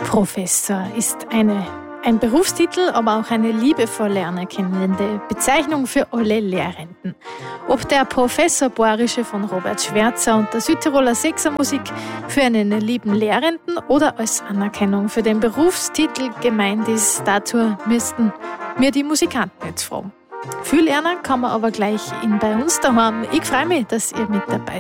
Professor ist ein Berufstitel, aber auch eine liebevoll anerkennende Bezeichnung für alle Lehrenden. Ob der Professor Borische von Robert Schwärzer und der Südtiroler Sechsermusik für einen lieben Lehrenden oder als Anerkennung für den Berufstitel gemeint ist, dazu müssten wir die Musikanten jetzt fragen. Viel lernen kann man aber gleich bei uns daheim. Ich freue mich, dass ihr mit dabei seid.